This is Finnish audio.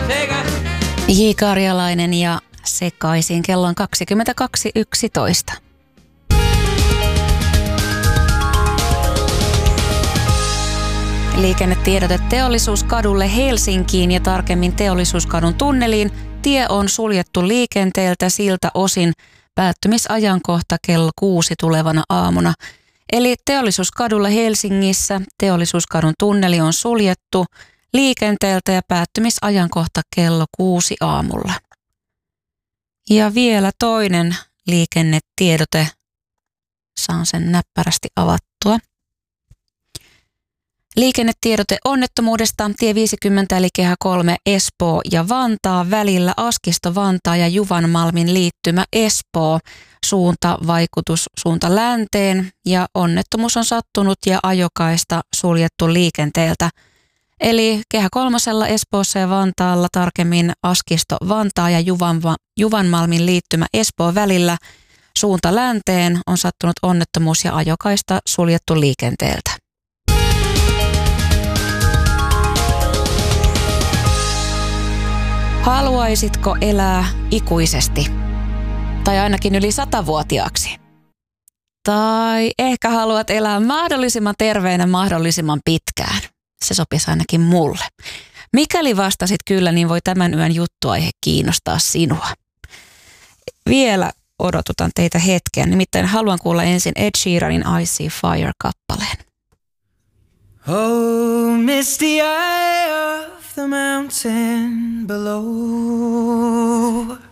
J. Karjalainen ja Sekaisin, kello on 22.11. Liikennetiedote Teollisuuskadulle Helsinkiin ja tarkemmin Teollisuuskadun tunneliin. Tie on suljettu liikenteeltä siltä osin päättymisajankohta kello 6 tulevana aamuna. Eli Teollisuuskadulla Helsingissä Teollisuuskadun tunneli on suljettu liikenteeltä ja päättymisajankohta kello 6 aamulla. Ja vielä toinen liikennetiedote. Saan sen näppärästi avattua. Liikennetiedote onnettomuudesta tie 50 eli kehä 3 Espoo ja Vantaa välillä Askisto-Vantaa ja Juvanmalmin liittymä Espoo. Suuntavaikutus suunta länteen ja onnettomuus on sattunut ja ajokaista suljettu liikenteeltä. Eli kehä 3 Espoossa ja Vantaalla tarkemmin Askisto-Vantaa ja Juvanmalmin liittymä Espoo välillä suunta länteen on sattunut onnettomuus ja ajokaista suljettu liikenteeltä. Haluaisitko elää ikuisesti? Tai ainakin yli 100-vuotiaaksi? Tai ehkä haluat elää mahdollisimman terveenä mahdollisimman pitkään? Se sopisi ainakin mulle. Mikäli vastasit kyllä, niin voi tämän yön juttuaihe kiinnostaa sinua. Vielä odotutan teitä hetken. Nimittäin haluan kuulla ensin Ed Sheeranin I See Fire-kappaleen. Oh, misty eye of the mountain below.